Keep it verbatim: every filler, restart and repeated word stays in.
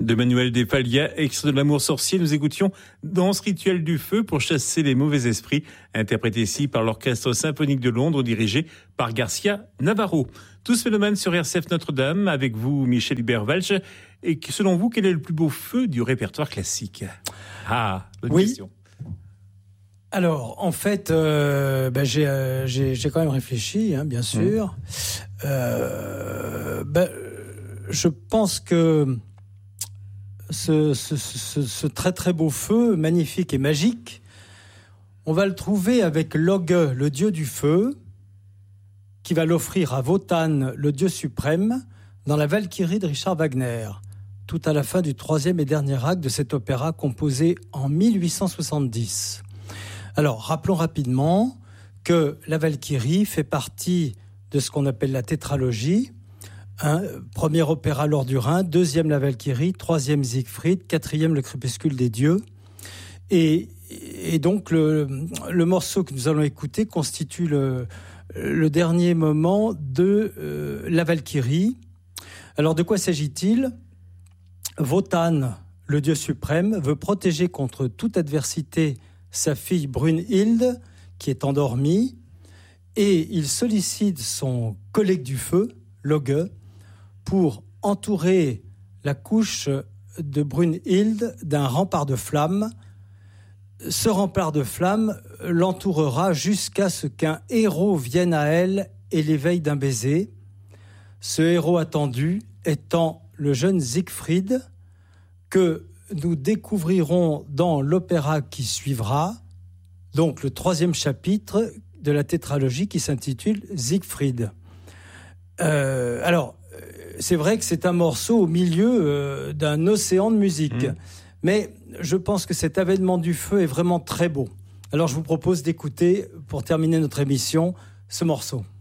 De Manuel de Falla, extrait de L'amour sorcier, nous écoutions Danse rituelle du feu pour chasser les mauvais esprits, interprété ici par l'Orchestre symphonique de Londres, dirigé par Garcia Navarro. Tous phénomènes sur R C F Notre-Dame, avec vous, Michel Hubert-Walsh. Et selon vous, quel est le plus beau feu du répertoire classique ? Ah, bonne oui. question. Alors, en fait, euh, ben j'ai, euh, j'ai, j'ai quand même réfléchi, hein, bien sûr. Mmh. Euh, ben, je pense que Ce, ce, ce, ce très très beau feu, magnifique et magique, on va le trouver avec Loge, le dieu du feu, qui va l'offrir à Wotan, le dieu suprême, dans la Valkyrie de Richard Wagner, tout à la fin du troisième et dernier acte de cet opéra composé en mille huit cent soixante-dix. Alors, rappelons rapidement que la Valkyrie fait partie de ce qu'on appelle la tétralogie. Un, premier opéra L'Or du Rhin, deuxième la Valkyrie, troisième Siegfried, quatrième le Crépuscule des dieux. Et, et donc le, le morceau que nous allons écouter constitue le, le dernier moment de euh, la Valkyrie. Alors de quoi s'agit-il ? Wotan, le dieu suprême, veut protéger contre toute adversité sa fille Brunhilde, qui est endormie, et il sollicite son collègue du feu, Loge, pour entourer la couche de Brunhilde d'un rempart de flammes. Ce rempart de flammes l'entourera jusqu'à ce qu'un héros vienne à elle et l'éveille d'un baiser. Ce héros attendu étant le jeune Siegfried, que nous découvrirons dans l'opéra qui suivra, donc le troisième chapitre de la tétralogie qui s'intitule Siegfried. Euh, alors, c'est vrai que c'est un morceau au milieu euh, d'un océan de musique. Mmh. Mais je pense que cet avènement du feu est vraiment très beau. Alors je vous propose d'écouter, pour terminer notre émission, ce morceau.